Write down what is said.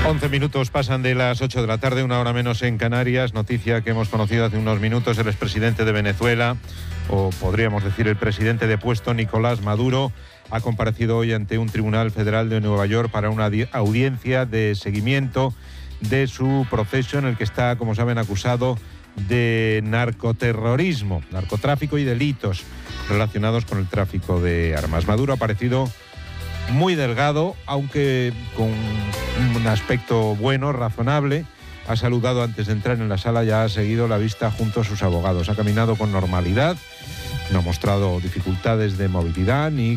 11 minutos pasan de las 8 de la tarde, una hora menos en Canarias. Noticia que hemos conocido hace unos minutos: el expresidente de Venezuela, o podríamos decir el presidente depuesto, Nicolás Maduro, ha comparecido hoy ante un tribunal federal de Nueva York para una audiencia de seguimiento de su proceso en el que está, como saben, acusado de narcoterrorismo, narcotráfico y delitos relacionados con el tráfico de armas. Maduro ha aparecido muy delgado, aunque con un aspecto bueno, razonable. Ha saludado antes de entrar en la sala y ha seguido la vista junto a sus abogados. Ha caminado con normalidad, no ha mostrado dificultades de movilidad ni